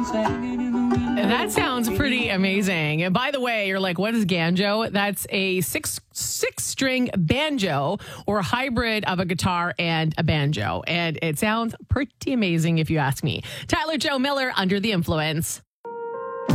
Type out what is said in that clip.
That sounds pretty amazing. And by the way, you're like, what is banjo? That's a six-string banjo, or a hybrid of a guitar and a banjo. And it sounds pretty amazing if you ask me. Tyler Joe Miller, Under the Influence.